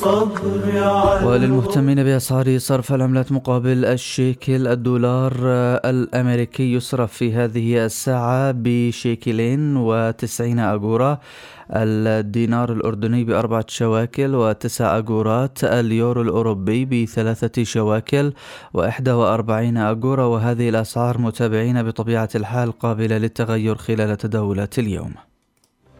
وللمهتمين بأسعار صرف العملات مقابل الشيكل، الدولار الأمريكي يصرف في هذه الساعة بشيكلين و90 أغورا، الدينار الأردني ب4 شواكل و9 أغورات، اليورو الأوروبي ب3 شواكل و41 أغورا. وهذه الأسعار متابعين بطبيعة الحال قابلة للتغير خلال تداولات اليوم.